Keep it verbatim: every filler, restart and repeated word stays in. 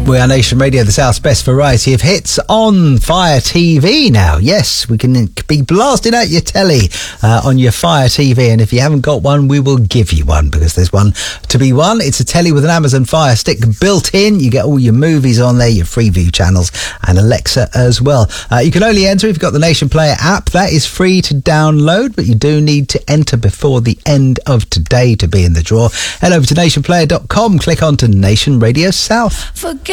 We are Nation Radio, the South's best variety of hits on Fire T V now. Yes, we can be blasting out your telly uh, on your Fire T V, and if you haven't got one, we will give you one, because there's one to be won. It's a telly with an Amazon Fire Stick built in. You get all your movies on there, your Freeview channels, and Alexa as well. Uh, you can only enter if you've got the Nation Player app. That is free to download, but you do need to enter before the end of today to be in the draw. Head over to nation player dot com, click on to Nation Radio South. Forget